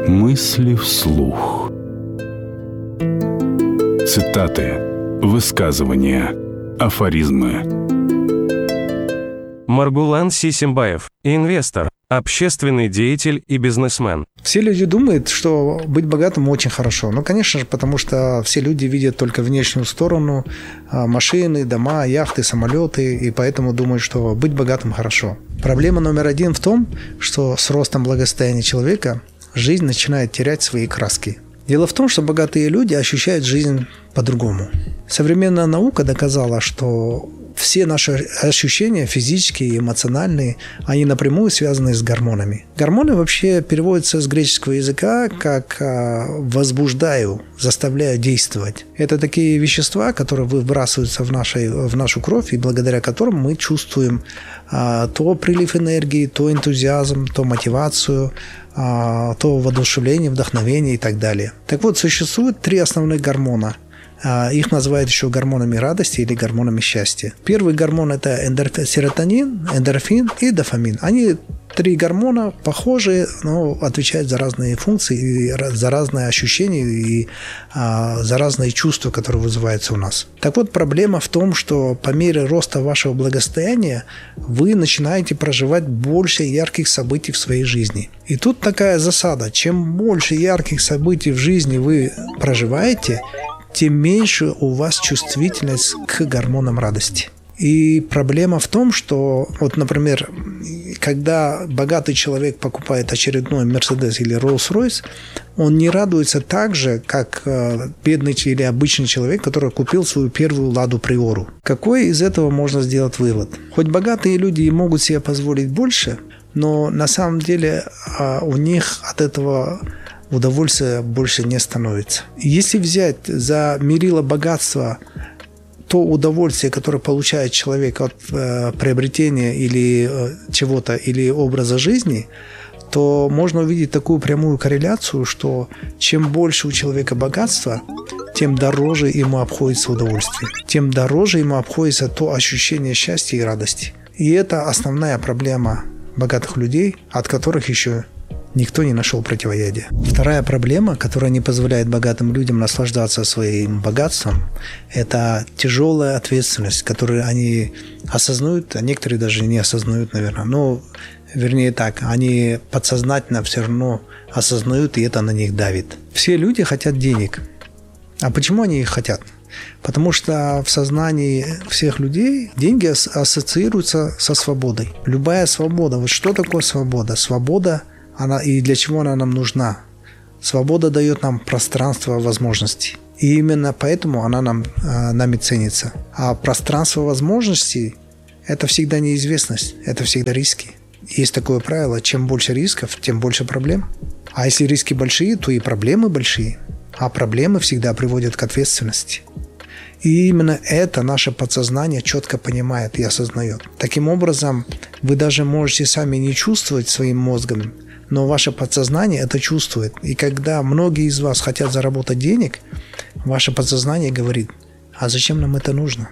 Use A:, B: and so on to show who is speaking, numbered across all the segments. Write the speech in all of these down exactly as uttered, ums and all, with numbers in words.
A: Мысли вслух. Цитаты, высказывания, афоризмы.
B: Маргулан Сисимбаев, инвестор, общественный деятель и бизнесмен.
C: Все люди думают, что быть богатым очень хорошо. Ну, конечно же, потому что все люди видят только внешнюю сторону, машины, дома, яхты, самолеты, и поэтому думают, что быть богатым хорошо. Проблема номер один в том, что с ростом благосостояния человека жизнь начинает терять свои краски. Дело в том, что богатые люди ощущают жизнь по-другому. Современная наука доказала, что все наши ощущения, физические и эмоциональные, они напрямую связаны с гормонами. Гормоны вообще переводятся с греческого языка как «возбуждаю», «заставляю действовать». Это такие вещества, которые выбрасываются в, нашей, в нашу кровь, и благодаря которым мы чувствуем то прилив энергии, то энтузиазм, то мотивацию, то воодушевление, вдохновение и так далее. Так вот, существует три основных гормона. Их называют еще гормонами радости или гормонами счастья. Первый гормон – это эндорфин, серотонин, эндорфин и дофамин. Они три гормона похожие, но отвечают за разные функции, за разные ощущения и а, за разные чувства, которые вызываются у нас. Так вот, проблема в том, что по мере роста вашего благосостояния вы начинаете проживать больше ярких событий в своей жизни. И тут такая засада. Чем больше ярких событий в жизни вы проживаете, тем меньше у вас чувствительность к гормонам радости. И проблема в том, что, вот, например, когда богатый человек покупает очередной Мерседес или Роллс-Ройс, он не радуется так же, как бедный или обычный человек, который купил свою первую Ладу Приору. Какой из этого можно сделать вывод? Хоть богатые люди и могут себе позволить больше, но на самом деле у них от этого удовольствия больше не становится. Если взять за мерило богатства то удовольствие, которое получает человек от э, приобретения или э, чего-то, или образа жизни, то можно увидеть такую прямую корреляцию, что чем больше у человека богатства, тем дороже ему обходится удовольствие, тем дороже ему обходится то ощущение счастья и радости. И это основная проблема богатых людей, от которых еще никто не нашел противоядия. Вторая проблема, которая не позволяет богатым людям наслаждаться своим богатством, это тяжелая ответственность, которую они осознают, а некоторые даже не осознают, наверное. Но, вернее так, они подсознательно все равно осознают, и это на них давит. Все люди хотят денег. А почему они их хотят? Потому что в сознании всех людей деньги ассоциируются со свободой. Любая свобода. Вот что такое свобода? Свобода Она, и для чего она нам нужна? Свобода дает нам пространство возможностей. И именно поэтому она нам, нами ценится. А пространство возможностей – это всегда неизвестность, это всегда риски. Есть такое правило: чем больше рисков, тем больше проблем. А если риски большие, то и проблемы большие. А проблемы всегда приводят к ответственности. И именно это наше подсознание четко понимает и осознает. Таким образом, вы даже можете сами не чувствовать своим мозгом, но ваше подсознание это чувствует. И когда многие из вас хотят заработать денег, ваше подсознание говорит: а зачем нам это нужно?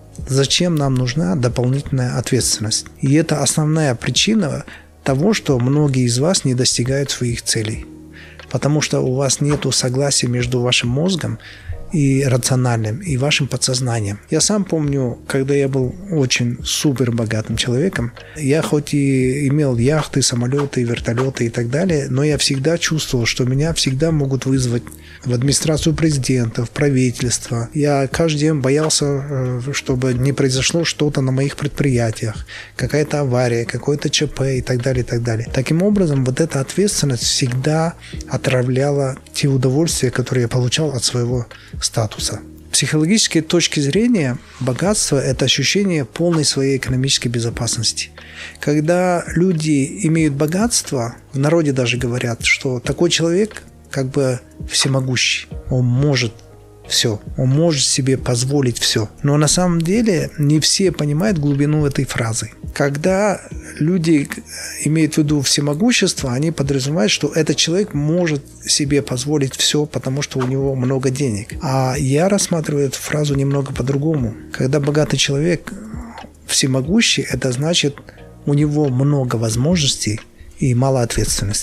C: Зачем нам нужна дополнительная ответственность? И это основная причина того, что многие из вас не достигают своих целей. Потому что у вас нет согласия между вашим мозгом и рациональным, и вашим подсознанием. Я сам помню, когда я был очень супер богатым человеком, я хоть и имел яхты, самолеты, вертолеты и так далее, но я всегда чувствовал, что меня всегда могут вызвать в администрацию президента, в правительство. Я каждый день боялся, чтобы не произошло что-то на моих предприятиях, какая-то авария, какое-то ЧП и так далее, и так далее. Таким образом, вот эта ответственность всегда отравляла те удовольствия, которые я получал от своего статуса. С психологической точки зрения богатство – это ощущение полной своей экономической безопасности. Когда люди имеют богатство, в народе даже говорят, что такой человек как бы всемогущий, он может все, он может себе позволить все. Но на самом деле не все понимают глубину этой фразы. Когда люди имеют в виду всемогущество, они подразумевают, что этот человек может себе позволить все, потому что у него много денег. А я рассматриваю эту фразу немного по-другому. Когда богатый человек всемогущий, это значит, у него много возможностей и мало ответственности.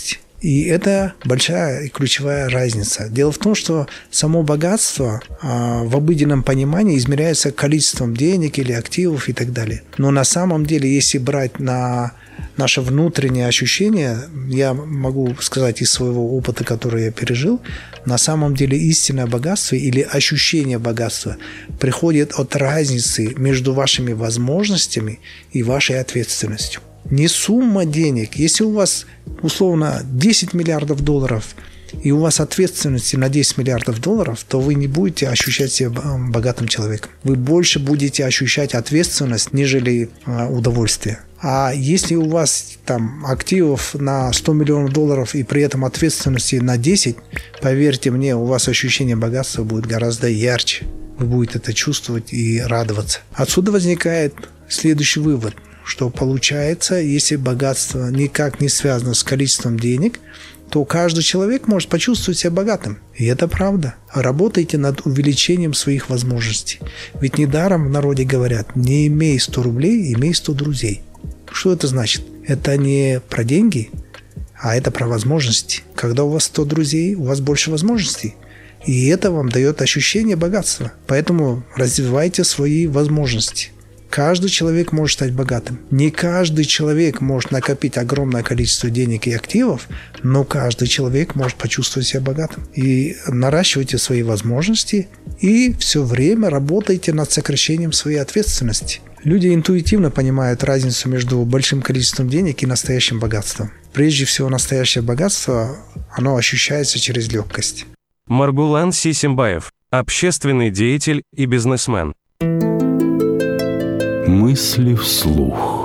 C: И это большая и ключевая разница. Дело в том, что само богатство а, в обыденном понимании измеряется количеством денег или активов и так далее. Но на самом деле, если брать на наше внутреннее ощущение, я могу сказать из своего опыта, который я пережил, на самом деле истинное богатство или ощущение богатства приходит от разницы между вашими возможностями и вашей ответственностью. Не сумма денег. Если у вас, условно, десять миллиардов долларов, и у вас ответственности на десять миллиардов долларов, то вы не будете ощущать себя богатым человеком. Вы больше будете ощущать ответственность, нежели удовольствие. А если у вас там активов на сто миллионов долларов и при этом ответственности на десять, поверьте мне, у вас ощущение богатства будет гораздо ярче. Вы будете это чувствовать и радоваться. Отсюда возникает следующий вывод, что получается, если богатство никак не связано с количеством денег, то каждый человек может почувствовать себя богатым. И это правда. Работайте над увеличением своих возможностей. Ведь недаром в народе говорят: не имей сто рублей, имей сто друзей. Что это значит? Это не про деньги, а это про возможности. Когда у вас сто друзей, у вас больше возможностей. И это вам дает ощущение богатства. Поэтому развивайте свои возможности. Каждый человек может стать богатым. Не каждый человек может накопить огромное количество денег и активов, но каждый человек может почувствовать себя богатым. И наращивайте свои возможности и все время работайте над сокращением своей ответственности. Люди интуитивно понимают разницу между большим количеством денег и настоящим богатством. Прежде всего, настоящее богатство, оно ощущается через легкость.
B: Маргулан Сисимбаев, общественный деятель и бизнесмен.
A: Мысли вслух.